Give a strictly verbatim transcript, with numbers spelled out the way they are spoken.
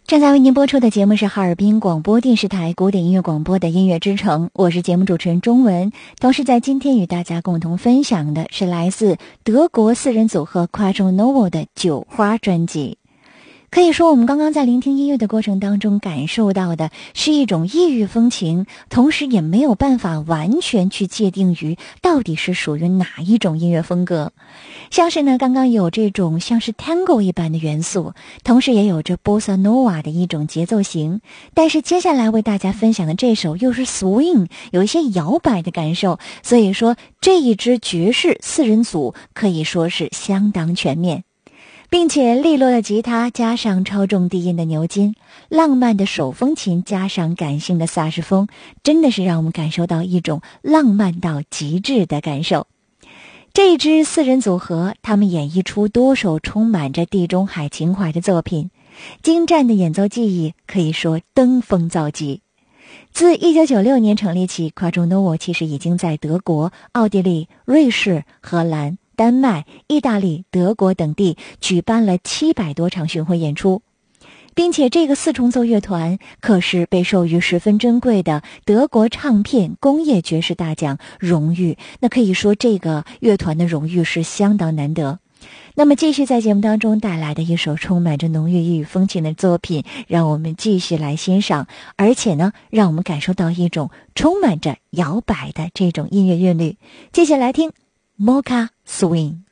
正在为您播出的节目是哈尔滨广播电视台古典音乐广播的音乐之城，我是节目主持人钟文。同时在今天与大家共同分享的是来自德国四人组合 Quadronovo 的酒花专辑。可以说我们刚刚在聆听音乐的过程当中感受到的是一种异域风情，同时也没有办法完全去界定于到底是属于哪一种音乐风格。像是呢刚刚有这种像是 Tango 一般的元素，同时也有着 Bossa Nova 的一种节奏型，但是接下来为大家分享的这首又是 Swing， 有一些摇摆的感受，所以说这一支爵士四人组可以说是相当全面，并且利落的吉他加上超重低音的牛筋，浪漫的手风琴加上感性的萨克斯风，真的是让我们感受到一种浪漫到极致的感受。这一支四人组合，他们演绎出多首充满着地中海情怀的作品，精湛的演奏技艺可以说登峰造极。自一九九六年成立起， Quadronovo 其实已经在德国、奥地利、瑞士、荷兰、丹麦、意大利、德国等地举办了七百多场巡回演出，并且这个四重奏乐团可是被授予十分珍贵的德国唱片工业爵士大奖荣誉，那可以说这个乐团的荣誉是相当难得。那么继续在节目当中带来的一首充满着浓郁异域风情的作品，让我们继续来欣赏，而且呢让我们感受到一种充满着摇摆的这种音乐韵律。接下来听 Mocha Swing。